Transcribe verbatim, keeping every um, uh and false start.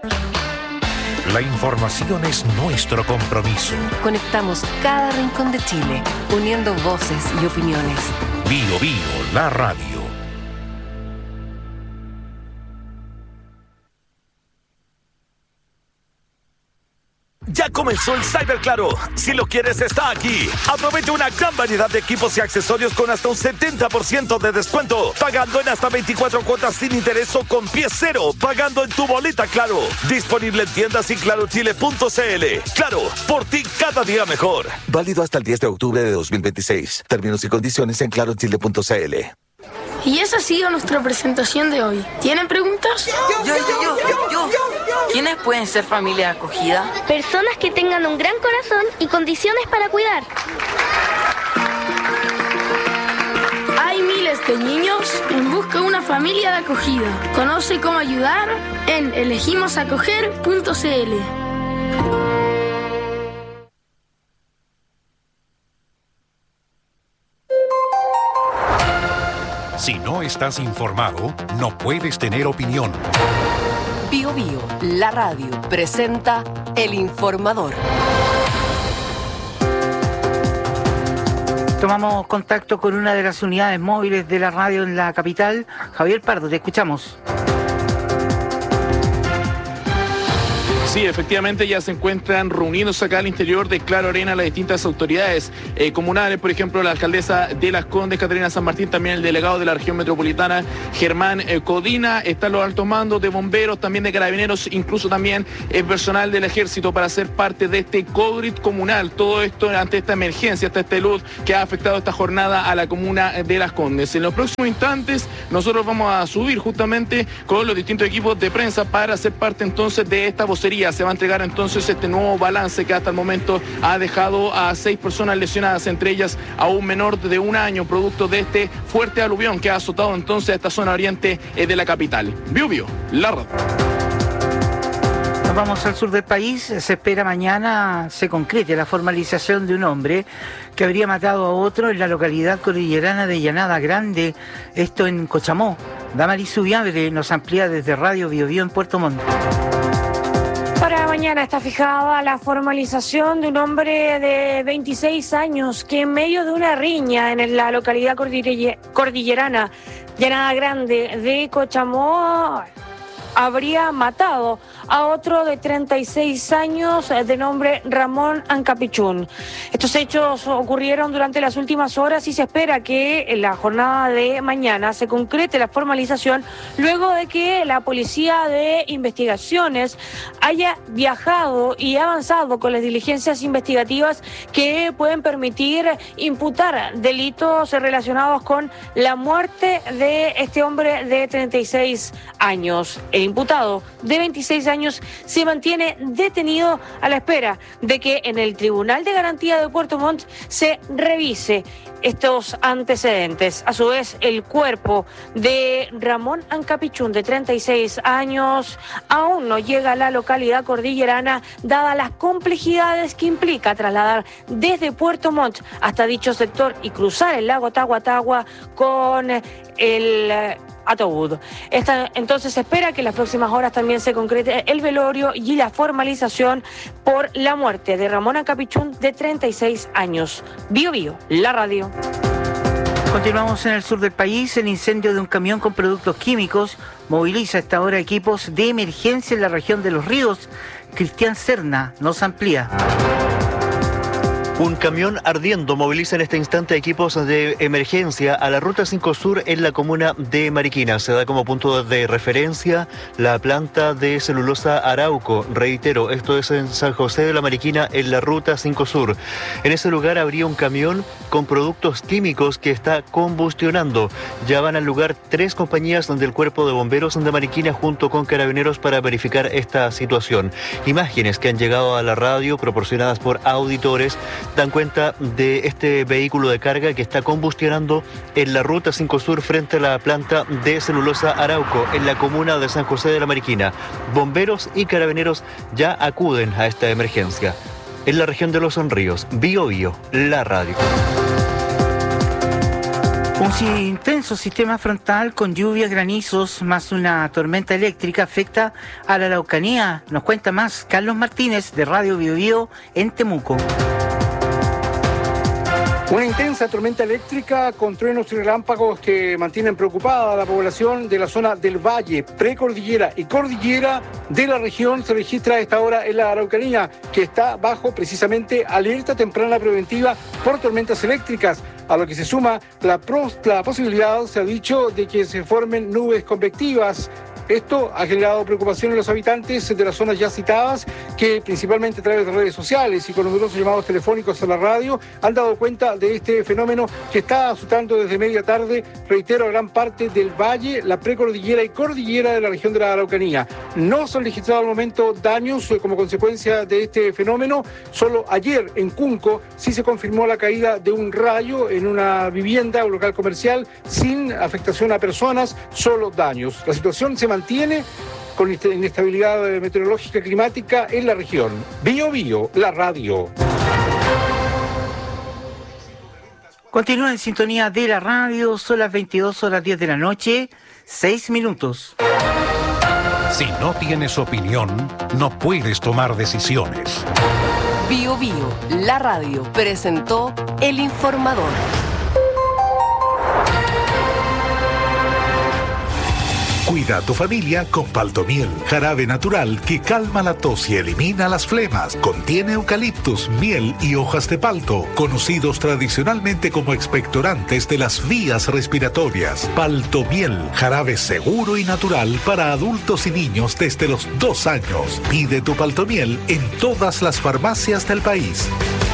La información es nuestro compromiso. Conectamos cada rincón de Chile, uniendo voces y opiniones. Bio Bio, la radio. Ya comenzó el Cyber Claro. Si lo quieres, está aquí. Aprovecha una gran variedad de equipos y accesorios con hasta un setenta por ciento de descuento. Pagando en hasta veinticuatro cuotas sin interés o con pie cero. Pagando en tu boleta Claro. Disponible en tiendas y claro chile punto c l. Claro, por ti cada día mejor. Válido hasta el diez de octubre de dos mil veintiséis. Términos y condiciones en claro chile punto c l. Y esa ha sido nuestra presentación de hoy. ¿Tienen preguntas? Yo, yo, yo, yo, yo. ¿Quiénes pueden ser familia acogida? Personas que tengan un gran corazón y condiciones para cuidar. Hay miles de niños en busca de una familia de acogida. Conoce cómo ayudar en elegimos acoger punto c l. Si no estás informado, no puedes tener opinión. Bio Bio, la radio, presenta El Informador. Tomamos contacto con una de las unidades móviles de la radio en la capital. Javier Pardo, te escuchamos. Sí, efectivamente ya se encuentran reunidos acá al interior de Claro Arena las distintas autoridades eh, comunales, por ejemplo la alcaldesa de Las Condes, Catalina San Martín, también el delegado de la región metropolitana, Germán eh, Codina, están los altos mandos de bomberos, también de carabineros, incluso también el personal del ejército para ser parte de este COGRIT comunal, todo esto ante esta emergencia, ante este luz que ha afectado esta jornada a la comuna de Las Condes. En los próximos instantes nosotros vamos a subir justamente con los distintos equipos de prensa para ser parte entonces de esta vocería. Se va a entregar entonces este nuevo balance que hasta el momento ha dejado a seis personas lesionadas, entre ellas a un menor de un año, producto de este fuerte aluvión que ha azotado entonces a esta zona oriente de la capital. Bio Bio, la radio. Nos vamos al sur del país. Se espera mañana se concrete la formalización de un hombre que habría matado a otro en la localidad cordillerana de Llanada Grande, esto en Cochamó. Damaris Subiabre nos amplía desde Radio Bio Bio en Puerto Montt. Para mañana está fijada la formalización de un hombre de veintiséis años que en medio de una riña en la localidad cordillerana Llanada Grande de Cochamó habría matado a otro de treinta y seis años de nombre Ramón Ancapichún. Estos hechos ocurrieron durante las últimas horas y se espera que en la jornada de mañana se concrete la formalización luego de que la Policía de Investigaciones haya viajado y avanzado con las diligencias investigativas que pueden permitir imputar delitos relacionados con la muerte de este hombre de treinta y seis años. El imputado de veintiséis años se mantiene detenido a la espera de que en el Tribunal de Garantía de Puerto Montt se revise estos antecedentes. A su vez, el cuerpo de Ramón Ancapichún, de treinta y seis años, aún no llega a la localidad cordillerana, dadas las complejidades que implica trasladar desde Puerto Montt hasta dicho sector y cruzar el lago Tahuatahua con el ataúd. Esta, entonces se espera que en las próximas horas también se concrete el velorio y la formalización por la muerte de Ramón Ancapichún, de treinta y seis años. Bio Bio, la radio. Continuamos en el sur del país. El incendio de un camión con productos químicos moviliza hasta ahora equipos de emergencia en la región de Los Ríos. Cristian Serna nos amplía. Un camión ardiendo moviliza en este instante equipos de emergencia a la Ruta cinco Sur en la comuna de Mariquina. Se da como punto de referencia la planta de celulosa Arauco. Reitero, esto es en San José de la Mariquina, en la Ruta cinco Sur. En ese lugar habría un camión con productos químicos que está combustionando. Ya van al lugar tres compañías del Cuerpo de Bomberos de Mariquina junto con carabineros para verificar esta situación. Imágenes que han llegado a la radio proporcionadas por auditores dan cuenta de este vehículo de carga que está combustionando en la Ruta cinco Sur frente a la planta de celulosa Arauco en la comuna de San José de la Mariquina. Bomberos y carabineros ya acuden a esta emergencia. En la región de Los Ríos, Bio Bio, la radio. Un intenso sistema frontal con lluvia, granizos, más una tormenta eléctrica afecta a la Araucanía. Nos cuenta más Carlos Martínez de Radio Bio Bio en Temuco. Una intensa tormenta eléctrica con truenos y relámpagos que mantienen preocupada a la población de la zona del Valle, precordillera y cordillera de la región se registra a esta hora en la Araucanía, que está bajo precisamente alerta temprana preventiva por tormentas eléctricas, a lo que se suma la, pros, la posibilidad, se ha dicho, de que se formen nubes convectivas. Esto ha generado preocupación en los habitantes de las zonas ya citadas, que principalmente a través de redes sociales y con numerosos llamados telefónicos a la radio han dado cuenta de este fenómeno que está azotando desde media tarde, reitero, a gran parte del valle, la precordillera y cordillera de la región de la Araucanía. No se han registrado al momento daños como consecuencia de este fenómeno. Solo ayer en Cunco sí se confirmó la caída de un rayo en una vivienda o local comercial sin afectación a personas, solo daños. La situación se mantiene con inestabilidad meteorológica climática en la región. Bio Bio, la radio. Continúa en sintonía de la radio, son las veintidós horas diez de la noche, seis minutos. Si no tienes opinión, no puedes tomar decisiones. Bio Bio, la radio, presentó El Informador. Cuida a tu familia con Paltomiel, jarabe natural que calma la tos y elimina las flemas. Contiene eucaliptus, miel y hojas de palto, conocidos tradicionalmente como expectorantes de las vías respiratorias. Paltomiel, jarabe seguro y natural para adultos y niños desde los dos años. Pide tu Paltomiel en todas las farmacias del país.